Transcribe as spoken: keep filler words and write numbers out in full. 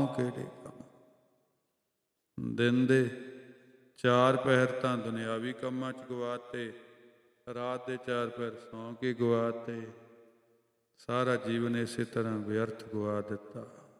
ਕਿਹੜੇ ਕੰਮ। ਦਿਨ ਦੇ ਚਾਰ ਪਹਿਰ ਤਾਂ ਦੁਨਿਆਵੀ ਕੰਮਾਂ 'ਚ ਗਵਾਤੇ, ਰਾਤ ਦੇ ਚਾਰ ਪਹਿਰ ਸੌਂ ਕੇ ਗਵਾਤੇ, ਸਾਰਾ ਜੀਵਨ ਇਸੇ ਤਰ੍ਹਾਂ ਵਿਅਰਥ ਗਵਾ ਦਿੱਤਾ।